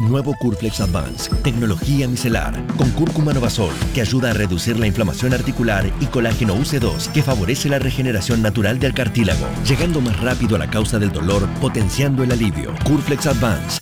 Nuevo Curflex Advance, tecnología micelar, con cúrcuma Novasol, que ayuda a reducir la inflamación articular, y colágeno UC2, que favorece la regeneración natural del cartílago, llegando más rápido a la causa del dolor, potenciando el alivio. Curflex Advance,